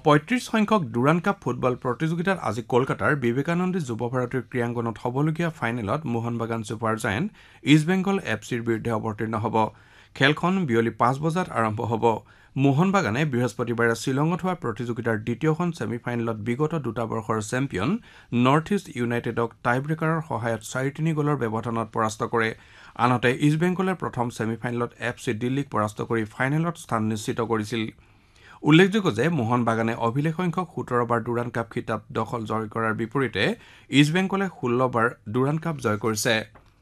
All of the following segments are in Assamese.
35 সংখ্যক ডুৰান কাপ ফুটবল প্ৰতিযোগিতাত আজি কলকাতাৰ বিবেকানন্দী যুৱ ভাৰতীৰ ক্ৰীড়াংগনত হ'বলগীয়া ফাইনেলত Mohun Bagan super giant east Bengal এফচিৰ বিৰুদ্ধে অৱতীৰ্ণ হ'ব। খেলখন বিয়লি 5 বজাত আৰম্ভ হ'ব। মোহনবাগানে বৃহস্পতিবাৰে শ্বিলঙত হোৱা প্ৰতিযোগিতাৰ দ্বিতীয়খন ছেমিফাইনেলত বিগত 2 বৰ্ষৰ চেম্পিয়ন নৰ্থ ইষ্ট ইউনাইটেডক টাইব্ৰেকাৰৰ সহায়ত 4-3 গ'লৰ ব্যৱধানত পৰাস্ত কৰে। আনহাতে ইষ্ট বেংগলে প্ৰথম ছেমিফাইনেলত এফচি দিল্লীক পৰাস্ত কৰি ফাইনেলত স্থান নিশ্চিত কৰিছিল। উল্লেখযোগ্য যে মোহনবাগানে অভিলেখ সংখ্যক 17 বাৰ ডুৰান কাপ খিতাপ জয় কৰাৰ বিপৰীতে ইষ্ট বেংগলে 16 বাৰ ডুৰান কাপ জয় কৰিছে।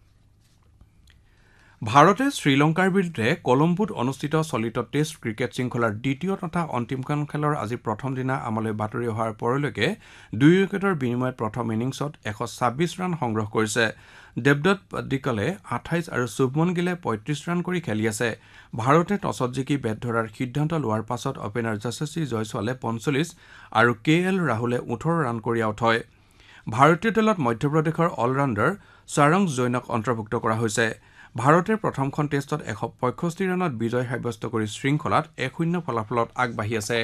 ভাৰতে শ্ৰীলংকাৰ বিৰুদ্ধে কলম্বোত অনুষ্ঠিত চলিত টেষ্ট ক্ৰিকেট শৃংখলাৰ দ্বিতীয় তথা অন্তিমখন খেলৰ আজি প্ৰথম দিনা আমালৈ বাতৰি অহাৰ পৰলৈকে 2 উইকেটৰ বিনিময়ত প্ৰথম ইনিংছত 126 ৰান সংগ্ৰহ কৰিছে। দেৱদত্ত পাডিক্কলে 28 আৰু শুভমন গিলে 35 ৰান কৰি খেলি আছে। ভাৰতে টছত জিকি বেট ধৰাৰ সিদ্ধান্ত লোৱাৰ পাছত অপেনাৰ যশস্বী জয়ছোৱালে 45 আৰু KL ৰাহুলে 18 ৰান কৰি আউট হয়। ভাৰতীয় দলত মধ্যপ্ৰদেশৰ অলৰাউণ্ডাৰ সাৰং জৈনক অন্তৰ্ভুক্ত কৰা হৈছে। ভাৰতে প্ৰথমখন টেষ্টত 165 ৰানত বিজয় সাব্যস্ত কৰি শৃংখলাত 1-0 ফলাফলত আগবাঢ়ি আছে।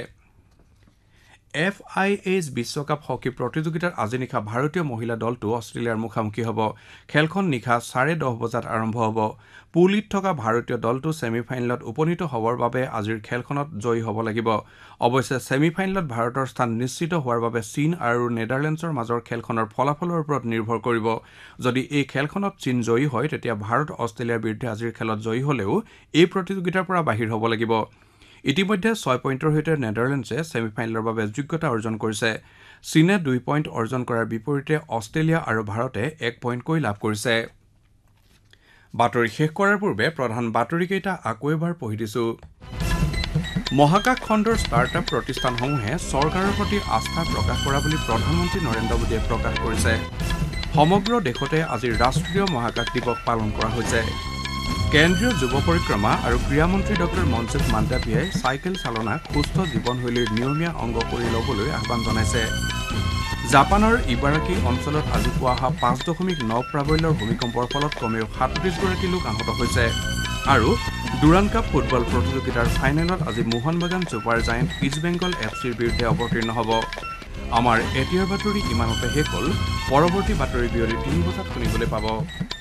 FIH বিশ্বকাপ হকী প্ৰতিযোগিতাত আজি নিশা ভাৰতীয় মহিলা দলটো অষ্ট্ৰেলিয়াৰ মুখামুখি হ'ব। খেলখন নিশা 10:30 বজাত আৰম্ভ হ'ব। পুলিত থকা ভাৰতীয় দলটো ছেমিফাইনেলত উপনীত হ'বৰ বাবে আজিৰ খেলখনত জয়ী হ'ব লাগিব। অৱশ্যে ছেমিফাইনেলত ভাৰতৰ স্থান নিশ্চিত হোৱাৰ বাবে চীন আৰু নেদাৰলেণ্ডছৰ মাজৰ খেলখনৰ ফলাফলৰ ওপৰত নিৰ্ভৰ কৰিব। যদি এই খেলখনত চীন জয়ী হয় তেতিয়া ভাৰত অষ্ট্ৰেলিয়াৰ বিৰুদ্ধে আজিৰ খেলত জয়ী হ'লেও এই প্ৰতিযোগিতাৰ পৰা বাহিৰ হ'ব লাগিব। ইতিমধ্যে 6 পইণ্টৰ সৈতে নেদাৰলেণ্ডছে ছেমিফাইনেলৰ বাবে যোগ্যতা অৰ্জন কৰিছে। চীনে 2 পইণ্ট অৰ্জন কৰাৰ বিপৰীতে অষ্ট্ৰেলিয়া আৰু ভাৰতে 1 পইণ্টকৈ লাভ কৰিছে। বাতৰি শেষ কৰাৰ পূৰ্বে প্ৰধান বাতৰিকেইটা আকৌ এবাৰ পঢ়ি দিছো। মহাকাশ খণ্ডৰ ষ্টাৰ্টআপ প্ৰতিষ্ঠানসমূহে চৰকাৰৰ প্ৰতি আস্থা প্ৰকাশ কৰা বুলি প্ৰধানমন্ত্ৰী নৰেন্দ্ৰ মোদীয়ে প্ৰকাশ কৰিছে। সমগ্ৰ দেশতে আজি ৰাষ্ট্ৰীয় মহাকাশ দিৱস পালন কৰা হৈছে। কেন্দ্ৰীয় যুৱ পৰিক্ৰমা আৰু ক্ৰীড়া মন্ত্ৰী ডক্টৰ মনসুখ মাণ্ডাভিয়াই চাইকেল চালনাক সুস্থ জীৱনশৈলীৰ নিয়মীয়া অংগ কৰি ল'বলৈ আহ্বান জনাইছে। জাপানৰ ইবাৰাকি অঞ্চলত আজি পুৱা অহা 5.9 প্ৰাবল্যৰ ভূমিকম্পৰ ফলত কমেও 37 গৰাকী লোক আহত হৈছে। আৰু ডুৰান কাপ ফুটবল প্ৰতিযোগিতাৰ ফাইনেলত আজি Mohun Bagan super giant east Bengal এফচিৰ বিৰুদ্ধে অৱতীৰ্ণ হ'ব। আমাৰ এতিয়াৰ বাতৰি ইমানতে শেষ হ'ল। পৰৱৰ্তী বাতৰি বিয়লি 3 বজাত শুনিবলৈ পাব।